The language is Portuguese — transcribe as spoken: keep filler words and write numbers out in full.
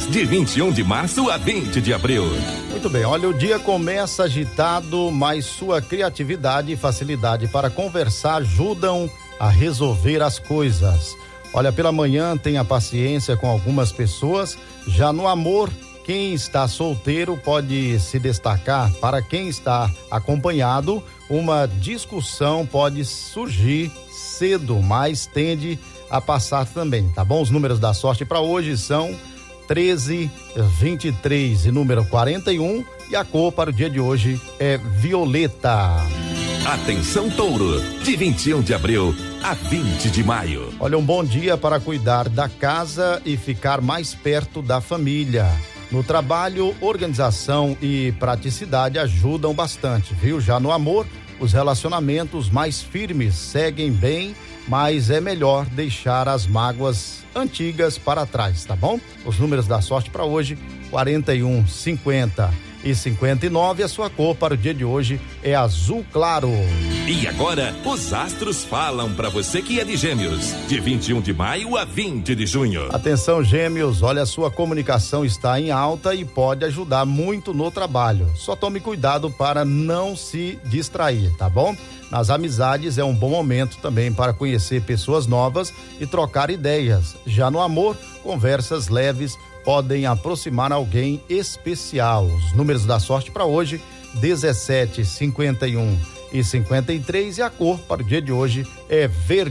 Gêmeos, de vinte e um de março a vinte de abril. Muito bem, olha, o dia começa agitado, mas sua criatividade e facilidade para conversar ajudam a resolver as coisas. Olha, pela manhã tenha paciência com algumas pessoas, já no amor, quem está solteiro pode se destacar. Para quem está acompanhado, uma discussão pode surgir cedo, mas tende a passar também, tá bom? Os números da sorte para hoje são treze, vinte e três e número quarenta e um, e a cor para o dia de hoje é violeta. Atenção, Touro, de vinte e um de abril a vinte de maio. Olha, um bom dia para cuidar da casa e ficar mais perto da família. No trabalho, organização e praticidade ajudam bastante, viu? Já no amor, os relacionamentos mais firmes seguem bem, mas é melhor deixar as mágoas antigas para trás, tá bom? Os números da sorte para hoje, quarenta e um, cinquenta e cinquenta e nove, a sua cor para o dia de hoje é azul claro. E agora, os astros falam para você que é de Gêmeos, de vinte e um de maio a vinte de junho. Atenção, Gêmeos, olha, a sua comunicação está em alta e pode ajudar muito no trabalho. Só tome cuidado para não se distrair, tá bom? Nas amizades é um bom momento também para conhecer pessoas novas e trocar ideias. Já no amor, conversas leves podem aproximar alguém especial. Os números da sorte para hoje, dezessete, cinquenta e um e cinquenta e três, e a cor para o dia de hoje é verde.